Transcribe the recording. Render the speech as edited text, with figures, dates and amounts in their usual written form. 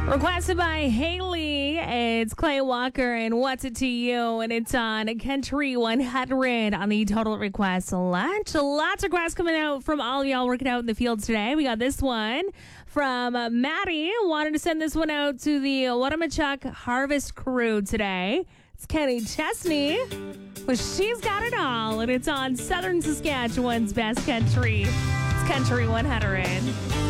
Requested by Haley. It's Clay Walker and What's It to You? And it's on Country 100 on the Total Request Lunch. Lots of requests coming out from all y'all working out in the fields today. We got this one from Maddie. Wanted to send this one out to the Watamachuk Harvest crew today. It's Kenny Chesney. Well, she's got it all, and it's on Southern Saskatchewan's Best Country. It's Country 100.